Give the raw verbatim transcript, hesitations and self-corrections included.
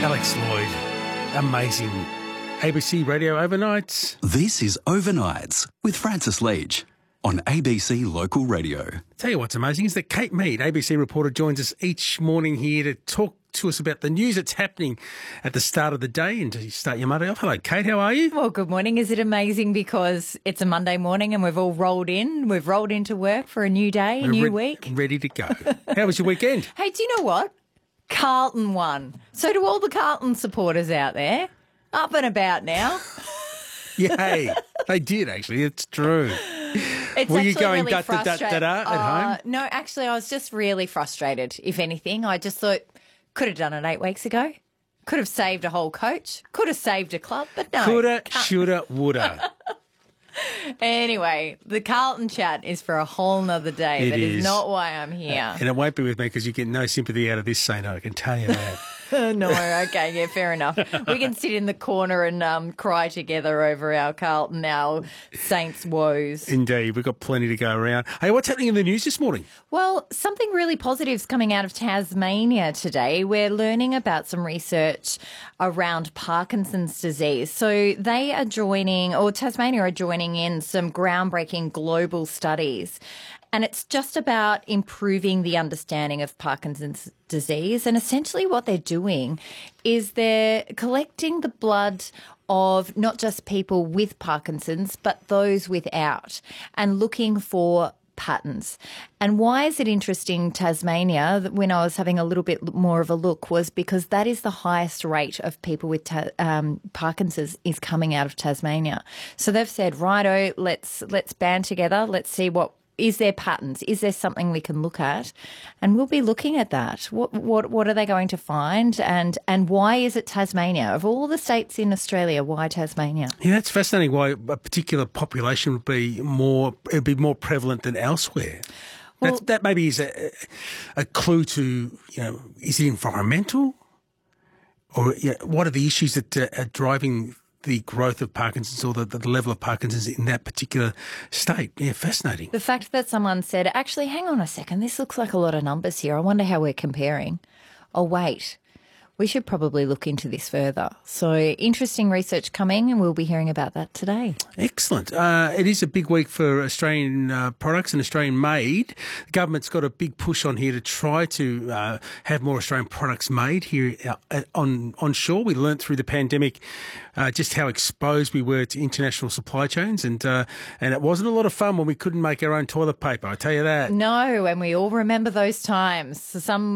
Alex Lloyd, amazing. A B C Radio Overnights. This is Overnights with Francis Leach on A B C Local Radio. Tell you what's amazing is that Kate Mead, A B C reporter, joins us each morning here to talk to us about the news that's happening at the start of the day and to start your Monday off. Hello, Kate. How are you? Well, good morning. Is it amazing because it's a Monday morning and we've all rolled in? We've rolled into work for a new day, a We're new re- week. Ready to go. How was your weekend? Hey, do you know what? Carlton won. So do all the Carlton supporters out there. Up and about now. Yay. They did, actually. It's true. It's Were you actually going really da da da da frustrating. da at Uh, home? No, actually, I was just really frustrated, if anything. I just thought, could have done it eight weeks ago. Could have saved a whole coach. Could have saved a club, but no. Coulda, can't. shoulda, woulda. Anyway, the Carlton chat is for a whole nother day. It That is is. not why I'm here. And it won't be with me because you get no sympathy out of this, Saint. I can tell you that. No, okay, yeah, fair enough. We can sit in the corner and um, cry together over our Carlton, our Saints' woes. Indeed. We've got plenty to go around. Hey, what's happening in the news this morning? Well, something really positive is coming out of Tasmania today. We're learning about some research around Parkinson's disease. So they are joining, or Tasmania are joining in some groundbreaking global studies. And it's just about improving the understanding of Parkinson's disease. And essentially what they're doing is they're collecting the blood of not just people with Parkinson's, but those without, and looking for patterns. And why is it interesting, Tasmania, that when I was having a little bit more of a look, was because that is the highest rate of people with ta- um, Parkinson's is coming out of Tasmania. So they've said, righto, let's let's band together, let's see what is there patterns? Is there something we can look at? And we'll be looking at that. What what what are they going to find? And and why is it Tasmania? Of all the states in Australia, why Tasmania? Yeah, that's fascinating why a particular population would be more, it would be more prevalent than elsewhere. Well, That's, that maybe is a, a clue to, you know, is it environmental? Or you know, what are the issues that uh, are driving the growth of Parkinson's or the, the level of Parkinson's in that particular state? Yeah, fascinating. The fact that someone said, actually, hang on a second, this looks like a lot of numbers here. I wonder how we're comparing. Oh, wait, we should probably look into this further. So interesting research coming, and we'll be hearing about that today. Excellent. Uh, it is a big week for Australian uh, products and Australian made. The government's got a big push on here to try to uh, have more Australian products made here uh, on onshore. We learnt through the pandemic uh, just how exposed we were to international supply chains, and uh, and it wasn't a lot of fun when we couldn't make our own toilet paper, I tell you that. No, and we all remember those times. Some